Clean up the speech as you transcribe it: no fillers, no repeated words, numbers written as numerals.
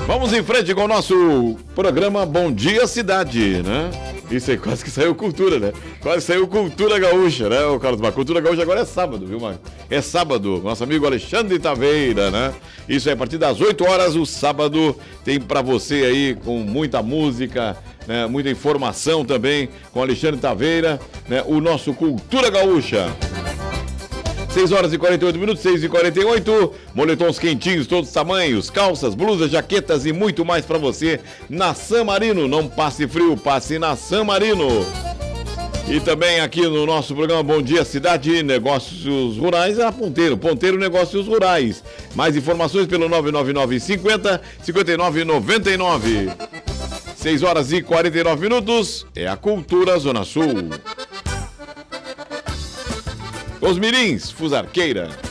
Vamos em frente com o nosso programa Bom Dia Cidade, né? Isso aí quase que saiu cultura, né? Quase saiu cultura gaúcha, né, o Carlos Mar? Cultura gaúcha agora é sábado, viu, Marcos? É sábado. Nosso amigo Alexandre Taveira, né? Isso aí, a partir das 8 horas, o sábado tem pra você aí com muita música, né? Muita informação também com Alexandre Taveira, né? O nosso Cultura Gaúcha. 6 horas e 48 minutos, 6 e 48, moletons quentinhos, todos os tamanhos, calças, blusas, jaquetas e muito mais para você na San Marino. Não passe frio, passe na San Marino. E também aqui no nosso programa Bom Dia Cidade, Negócios Rurais, a Ponteiro, Ponteiro Negócios Rurais. Mais informações pelo 999 50 59 99. 6 horas e 49 minutos, é a Cultura Zona Sul. Os Mirins, Fusarqueira.